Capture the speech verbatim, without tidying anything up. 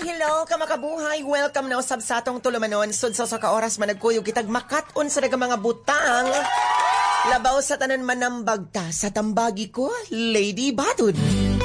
hello, kamakabuhay. Welcome na usab sa atong tulumanon. Sud sa sa kaoras managkuyog kitag makat-on sa daga mga butang. Labaw sa tanan manambag ta sa tambagi ko, Lady Batud.